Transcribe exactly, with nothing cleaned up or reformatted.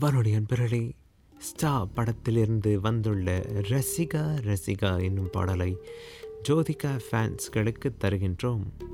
அன்பானுடைய அன்பர்களே, ஸ்டார் படத்திலிருந்து வந்துள்ள ரசிகா ரசிகா என்னும் பாடலை ஜோதிகா ஃபேன்ஸ்களுக்கு தருகின்றோம்.